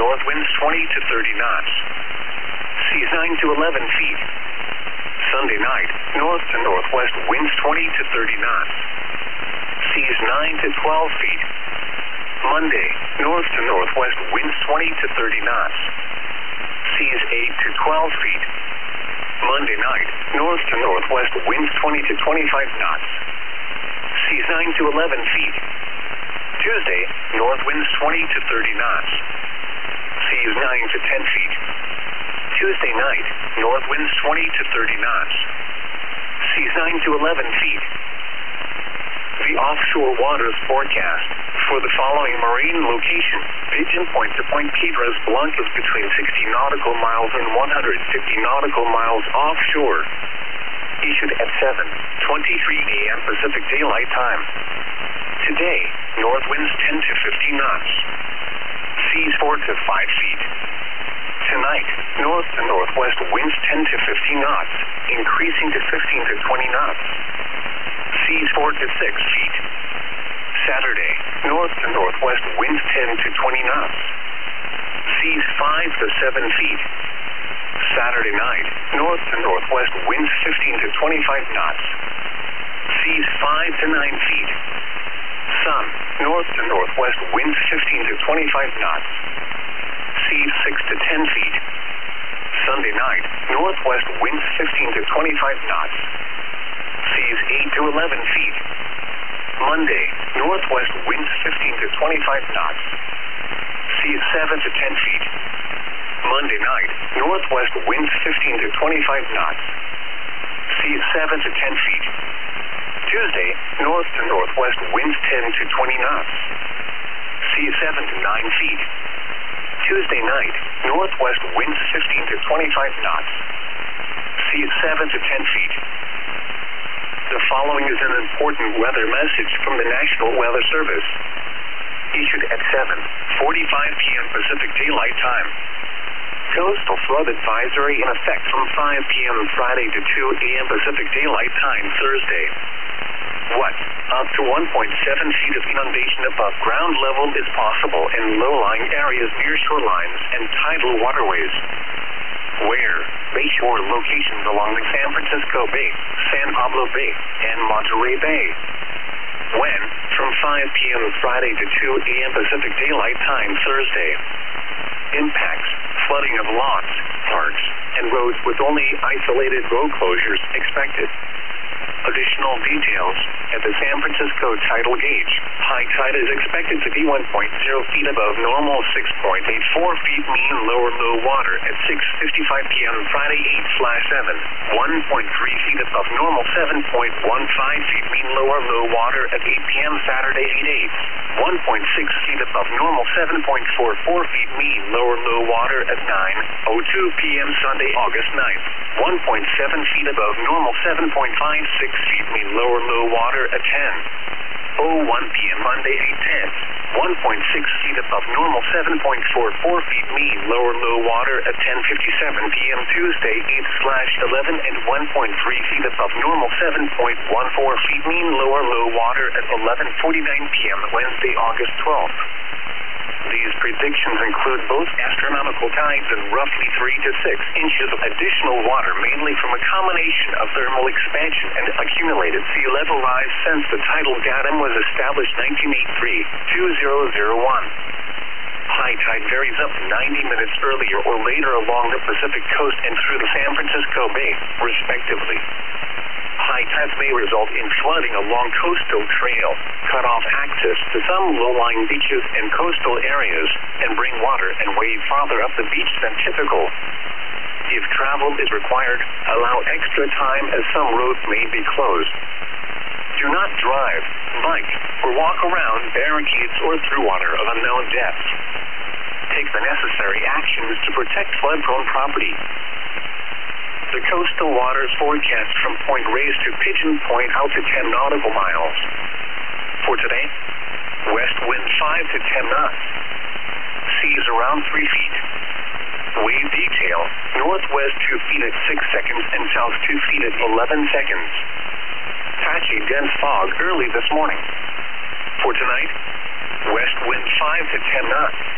north winds 20 to 30 knots. Seas 9 to 11 feet. Sunday night, north to northwest winds 20 to 30 knots. Seas 9 to 12 feet. Monday, north to northwest winds 20 to 30 knots. Seas 8 to 12 feet. Monday night, north to northwest winds 20 to 25 knots. Seas 9 to 11 feet. Tuesday, north winds 20 to 30 knots. Seas 9 to 10 feet. Tuesday night, north winds 20 to 30 knots. Seas 9 to 11 feet. The offshore waters forecast for the following marine location: Pigeon Point to Point Piedras Blancas between 60 nautical miles and 150 nautical miles offshore. Issued at 7:23 a.m. Pacific Daylight Time. Today, north winds 10 to 15 knots. Seas 4 to 5 feet. Tonight, north to northwest winds 10 to 15 knots, increasing to 15 to 20 knots. Seas 4 to 6 feet. Saturday, north to northwest winds 10 to 20 knots. Seas 5 to 7 feet. Saturday night, north to northwest winds 15 to 25 knots. Seas 5 to 9 feet. Sun, north to northwest winds 15 to 25 knots. Seas 6 to 10 feet. Sunday night, northwest winds 15 to 25 knots. Seas 8 to 11 feet. Monday, northwest winds 15 to 25 knots. Seas 7 to 10 feet. Monday night, northwest winds 15 to 25 knots. Seas 7 to 10 feet. Tuesday, north to northwest winds 10 to 20 knots. Seas 7 to 9 feet. Tuesday night, northwest winds 15 to 25 knots. Seas 7 to 10 feet. The following is an important weather message from the National Weather Service. Issued at 7:45 p.m. Pacific Daylight Time. Coastal flood advisory in effect from 5 p.m. Friday to 2 a.m. Pacific Daylight Time Thursday. What? Up to 1.7 feet of inundation above ground level is possible in low-lying areas near shorelines and tidal waterways. Where? Bayshore locations along the San Francisco Bay, San Pablo Bay, and Monterey Bay. When? From 5 p.m. Friday to 2 a.m. Pacific Daylight Time Thursday. Impacts: flooding of lots, parks, and roads with only isolated road closures expected. Additional details: at the San Francisco tidal gauge, high tide is expected to be 1.0 feet above normal, 6.84 feet mean lower low water at 6:55 p.m. Friday 8/7, 1.3 feet above normal, 7.15 feet mean lower low water at 8 p.m. Saturday 8/8, 1.6 feet above normal, 7.44 feet mean lower low water at 9:02 p.m. Sunday August 9th, 1.7 feet above normal, 7.56 feet mean lower low water at 10:01 p.m. Monday 8/10, 1.6 feet above normal, 7.44 feet mean lower low water at 10:57 p.m. Tuesday 8/11, and 1.3 feet above normal, 7.14 feet mean lower low water at 11:49 p.m. Wednesday August 12th. These predictions include both astronomical tides and roughly 3 to 6 inches of additional water, mainly from a combination of thermal expansion and accumulated sea level rise since the tidal datum was established 1983-2001. High tide varies up to 90 minutes earlier or later along the Pacific coast and through the San Francisco Bay, respectively. High tides may result in flooding along coastal trail, cut off access to some low-lying beaches and coastal areas, and bring water and wave farther up the beach than typical. If travel is required, allow extra time as some roads may be closed. Do not drive, bike, or walk around barricades or through water of unknown depths. Take the necessary actions to protect flood-prone property. The coastal waters forecast from Point Reyes to Pigeon Point out to 10 nautical miles. For today, west wind 5 to 10 knots. Seas around 3 feet. Wave detail: northwest 2 feet at 6 seconds and south 2 feet at 11 seconds. Patchy dense fog early this morning. For tonight, west wind 5 to 10 knots.